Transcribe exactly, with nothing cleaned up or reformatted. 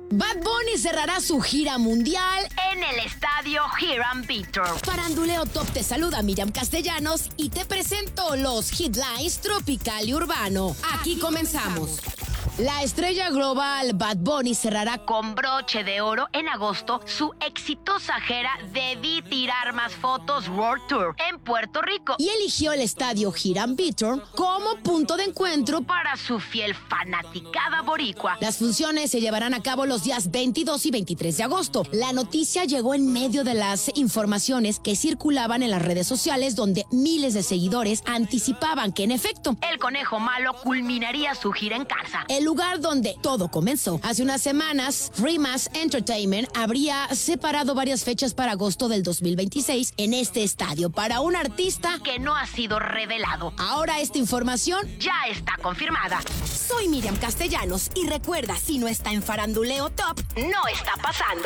Bad Bunny cerrará su gira mundial en el estadio Hiram Beaton. Faranduleo Top te saluda Miriam Castellanos y te presento los headlines tropical y urbano. Aquí comenzamos. La estrella global Bad Bunny cerrará con broche de oro en agosto su exitosa gira Debí Tirar Más Fotos World Tour en Puerto Rico y eligió el estadio Hiram Beaton como punto de encuentro para su fiel fanaticada boricua. Las funciones se llevarán a cabo los días veintidós y veintitrés de agosto. La noticia llegó en medio de las informaciones que circulaban en las redes sociales, donde miles de seguidores anticipaban que en efecto el Conejo Malo culminaría su gira en casa, el lugar donde todo comenzó. Hace unas semanas, Rimas Entertainment habría separado varias fechas para agosto del dos mil veintiséis en este estadio para un artista que no ha sido revelado. Ahora esta información ya está confirmada. Soy Miriam Castellanos y recuerda, si no está en Faranduleo Top, no está pasando.